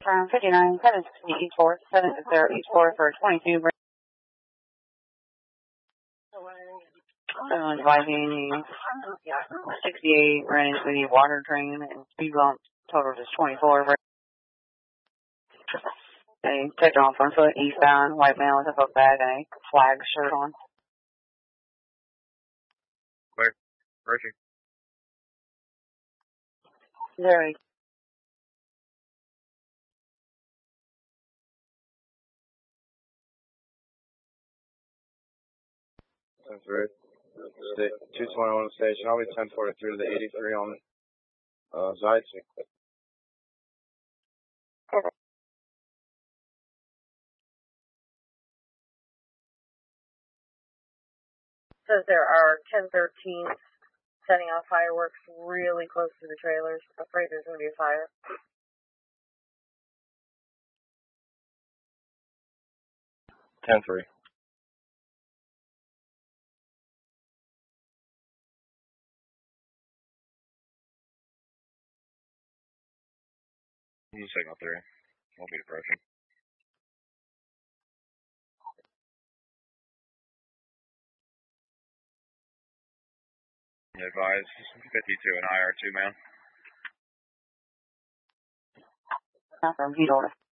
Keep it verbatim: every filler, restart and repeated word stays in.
from fifty-nine, seven sixty East fourth, seven sixty East fourth for twenty-two. I'm advising sixty-eight ran into the water drain and speed bump total is twenty-four. They taken off one foot eastbound, white male with a book bag and a flag shirt on. Where? Richard. There. That's right. two twenty-one station. I'll be ten forty-three to the eighty-three on uh, Zaitse. Okay. Says there are ten thirteen setting off fireworks really close to the trailers. Afraid there's going to be a fire. ten three. Signal three. Won't be approaching. Advise fifty-two and I R two, man. Not from heat order.